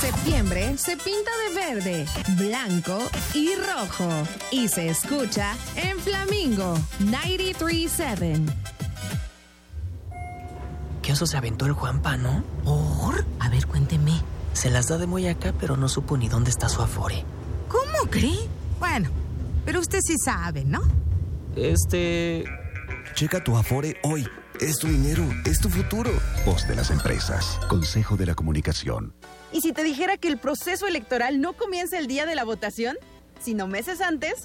Septiembre se pinta de verde, blanco y rojo. Y se escucha en Flamingo 93.7. ¿Qué oso se aventó el Juanpa, no? ¿Por? A ver, cuénteme. Se las da de muy acá, pero no supo ni dónde está su Afore. ¿Cómo cree? Bueno, pero usted sí sabe, ¿no? Checa tu Afore hoy. Es tu dinero, es tu futuro. Voz de las empresas. Consejo de la Comunicación. ¿Y si te dijera que el proceso electoral no comienza el día de la votación, sino meses antes,